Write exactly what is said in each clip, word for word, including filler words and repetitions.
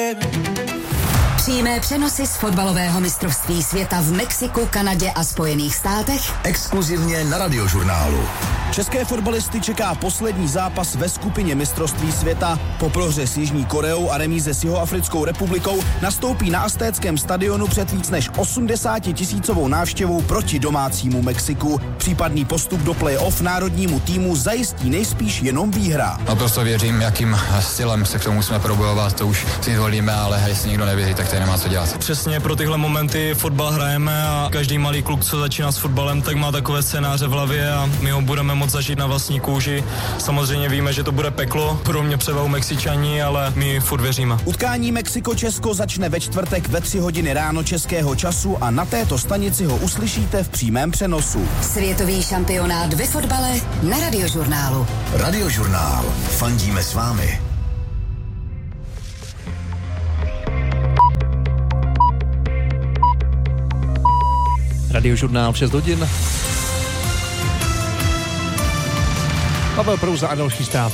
Přímé přenosy z fotbalového mistrovství světa v Mexiku, Kanadě a Spojených státech exkluzivně na Radiožurnálu. České fotbalisty čeká poslední zápas ve skupině mistrovství světa. Po prohře s Jižní Koreou a remíze s Jihoafrickou republikou nastoupí na Aztéckém stadionu před víc než osmdesátitisícovou návštěvou proti domácímu Mexiku. Případný postup do play-off národnímu týmu zajistí nejspíš jenom výhra. Naprosto věřím, jakým stylem se k tomu musíme probojovat, to už si zvolíme, ale jestli nikdo nevěří, tak tady nemá co dělat. Přesně pro tyhle momenty fotbal hrajeme a každý malý kluk, co začíná s fotbalem, tak má takové scénáře v hlavě a my ho budeme moc zažít na vlastní kůži. Samozřejmě víme, že to bude peklo, pro mě převahou Mexičani, ale my furt věříme. Utkání Mexiko-Česko začne ve čtvrtek ve tři hodiny ráno českého času a na této stanici ho uslyšíte v přímém přenosu. Světový šampionát ve fotbale na Radiožurnálu. Radiožurnál. Fandíme s vámi. Radiožurnál v šest hodin. Pavel Prouza a další zprávy.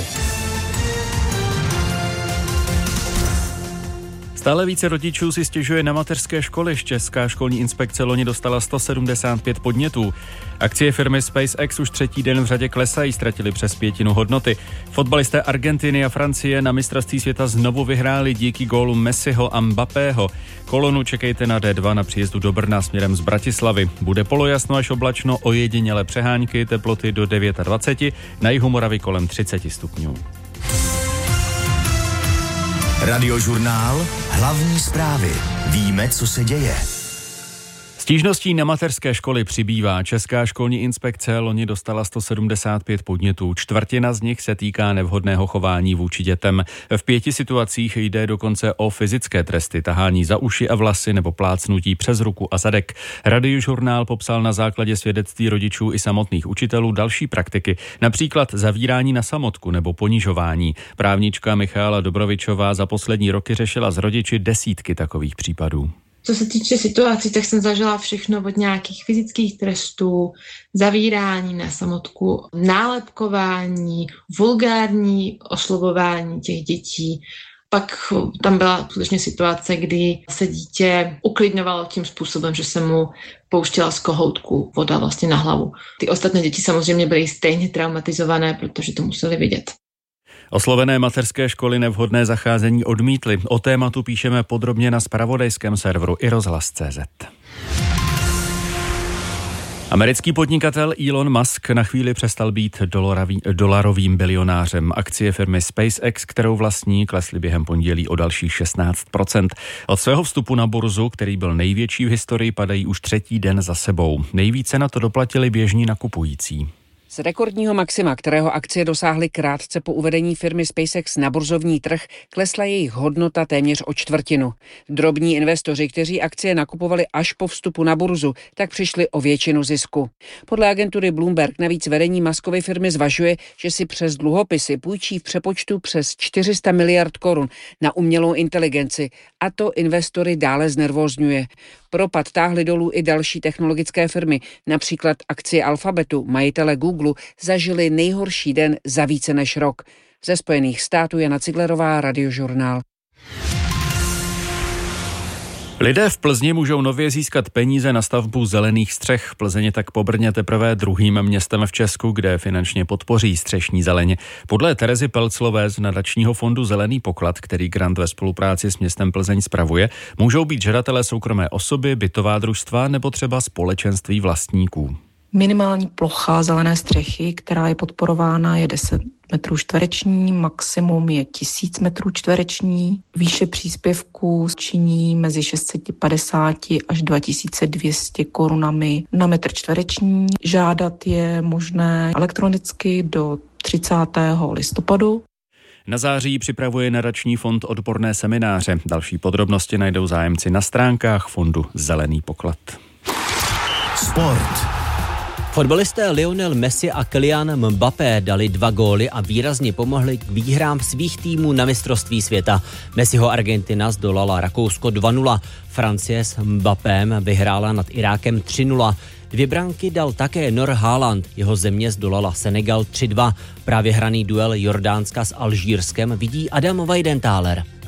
Stále více rodičů si stěžuje na mateřské školy. Česká školní inspekce loni dostala sto sedmdesát pět podnětů. Akcie firmy SpaceX už třetí den v řadě klesají, ztratili přes pětinu hodnoty. Fotbalisté Argentiny a Francie na mistrovství světa znovu vyhráli díky gólu Messiho a Mbappého. Kolonu čekejte na D dva na příjezdu do Brna směrem z Bratislavy. Bude polojasno až oblačno, ojedinělé přehánky, teploty do dvacet devět, na jihu Moravy kolem třicet stupňů. Radiožurnál. Hlavní zprávy. Víme, co se děje. Stížností na mateřské školy přibývá. Česká školní inspekce loni dostala sto sedmdesát pět podnětů. Čtvrtina z nich se týká nevhodného chování vůči dětem. V pěti situacích jde dokonce o fyzické tresty, tahání za uši a vlasy nebo plácnutí přes ruku a zadek. Radiožurnál popsal na základě svědectví rodičů i samotných učitelů další praktiky, například zavírání na samotku nebo ponižování. Právnička Michála Dobrovičová za poslední roky řešila s rodiči desítky takových případů. Co se týče situací, tak jsem zažila všechno od nějakých fyzických trestů, zavírání na samotku, nálepkování, vulgární oslovování těch dětí. Pak tam byla skutečně situace, kdy se dítě uklidňovalo tím způsobem, že se mu pouštěla z kohoutku voda vlastně na hlavu. Ty ostatní děti samozřejmě byly stejně traumatizované, protože to museli vidět. Oslovené mateřské školy nevhodné zacházení odmítly. O tématu píšeme podrobně na zpravodajském serveru i rozhlas tečka cé zet. Americký podnikatel Elon Musk na chvíli přestal být dolarový, dolarovým bilionářem. Akcie firmy SpaceX, kterou vlastní, klesly během pondělí o dalších šestnáct procent. Od svého vstupu na burzu, který byl největší v historii, padají už třetí den za sebou. Nejvíce na to doplatili běžní nakupující. Z rekordního maxima, kterého akcie dosáhly krátce po uvedení firmy SpaceX na burzovní trh, klesla jejich hodnota téměř o čtvrtinu. Drobní investoři, kteří akcie nakupovali až po vstupu na burzu, tak přišli o většinu zisku. Podle agentury Bloomberg navíc vedení Muskovy firmy zvažuje, že si přes dluhopisy půjčí v přepočtu přes čtyři sta miliard korun na umělou inteligenci a to investory dále znervózňuje. Propad táhly dolů i další technologické firmy, například akcie Alphabetu, majitele Google, zažili nejhorší den za více než rok. Ze Spojených států Jana Ciglerová, Radiožurnál. Lidé v Plzni můžou nově získat peníze na stavbu zelených střech. Plzeň je tak po Brně teprve druhým městem v Česku, kde finančně podpoří střešní zeleň. Podle Terezy Pelclové z nadačního fondu Zelený poklad, který grant ve spolupráci s městem Plzeň spravuje, můžou být žadatelé soukromé osoby, bytová družstva nebo třeba společenství vlastníků. Minimální plocha zelené střechy, která je podporována, je deset metrů čtvereční, maximum je tisíc metrů čtvereční. Výše příspěvků činí mezi šest set padesát až dva tisíce dvě stě korunami na metr čtvereční. Žádat je možné elektronicky do třicátého listopadu. Na září připravuje nadační fond odborné semináře. Další podrobnosti najdou zájemci na stránkách fondu Zelený poklad. Sport. Fotbalisté Lionel Messi a Kylian Mbappé dali dva góly a výrazně pomohli k výhrám svých týmů na mistrovství světa. Messiho Argentina zdolala Rakousko dva nula, Francie s Mbappém vyhrála nad Irákem tři nula. Dvě branky dal také Nor Haaland, jeho země zdolala Senegal tři dva. Právě hraný duel Jordánska s Alžírskem vidí Adam Weidenthaler.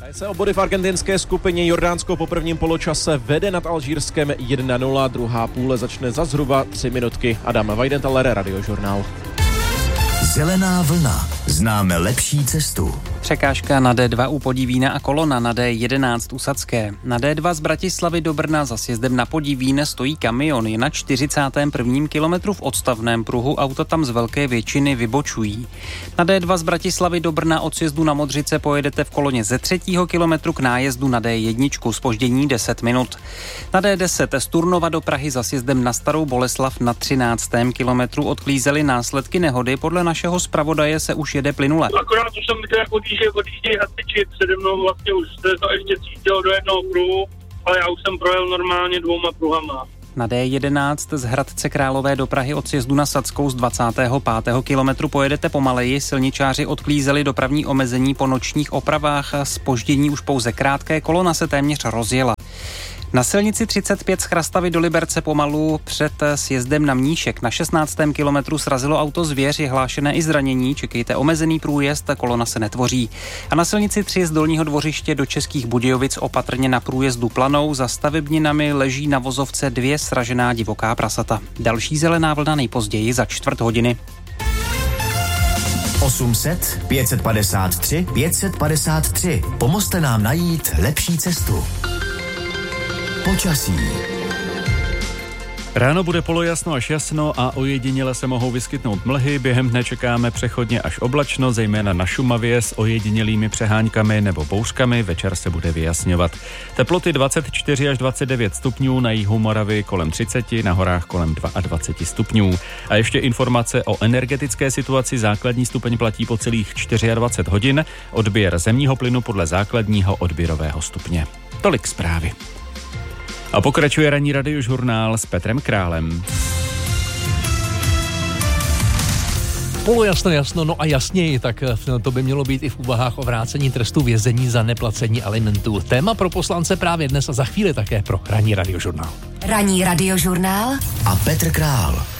Se o body v argentinské skupině. Jordánsko po prvním poločase vede nad Alžírskem jedna nula, druhá půle začne za zhruba tři minutky. Adam Weidenthaler, Radiožurnál. Zelená vlna. Známe lepší cestu. Překážka na D dva u Podivína a kolona na D jedenáct u Sadské. Na D dva z Bratislavy do Brna za sjezdem na Podivín stojí kamion. Je na čtyřicátém prvním kilometru v odstavném pruhu, auta tam z velké většiny vybočují. Na D dva z Bratislavy do Brna od sjezdu na Modřice pojedete v koloně ze třetího kilometru k nájezdu na D jedna, zpoždění deset minut. Na D deset z Turnova do Prahy za sjezdem na Starou Boleslav na třináctém kilometru odklízely následky nehody. Podle našeho zpravodaje se už jede plynule. Akorát už jsem viděl, jak odjíždějí, odjíždějí hasiči přede mnou, vlastně už se to ještě cítilo do jednoho pruhu, ale já už jsem projel normálně dvouma pruhama. Na D jedenáct z Hradce Králové do Prahy od sjezdu na Sadskou z dvacátého pátého kilometru pojedete pomaleji. Silničáři odklízeli dopravní omezení po nočních opravách. Zpoždění už pouze krátké, kolona se téměř rozjela. Na silnici třicet pět z Chrastavy do Liberce pomalu před sjezdem na Mníšek na šestnáctém kilometru srazilo auto Zvěř, je hlášené i zranění, čekejte omezený průjezd, kolona se netvoří. A na silnici tři z Dolního Dvořiště do Českých Budějovic opatrně na průjezdu Planou, za stavebninami leží na vozovce dvě sražená divoká prasata. Další zelená vlna nejpozději za čtvrt hodiny. osm set, pět set padesát tři, pět set padesát tři. Pomozte nám najít lepší cestu. Počasí. Ráno bude polojasno až jasno a ojediněle se mohou vyskytnout mlhy. Během dne čekáme přechodně až oblačno, zejména na Šumavě s ojedinělými přeháňkami nebo bouřkami. Večer se bude vyjasňovat. Teploty dvacet čtyři až dvacet devět stupňů, na jihu Moravy kolem třicet, na horách kolem dvacet dva stupňů. A ještě informace o energetické situaci. Základní stupeň platí po celých dvacet čtyři hodin. Odběr zemního plynu podle základního odběrového stupně. Tolik zprávy. A pokračuje ranní Radiožurnál s Petrem Králem. Polojasno, jasno, no a jasněji, tak to by mělo být i v úvahách o vrácení trestu vězení za neplacení alimentů. Téma pro poslance právě dnes a za chvíli také pro ranní Radiožurnál. Ranní Radiožurnál a Petr Král.